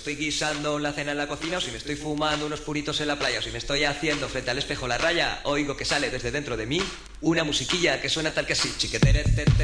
estoy guisando la cena en la cocina, o si me estoy fumando unos puritos en la playa, o si me estoy haciendo frente al espejo la raya, oigo que sale desde dentro de mí una musiquilla que suena tal que así, chiquetere,